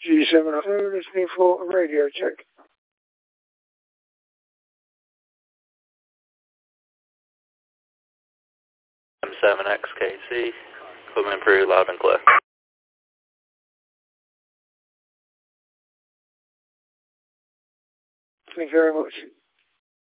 G702, listening for a radio check. 7XKC, coming through loud and clear. Thank you very much.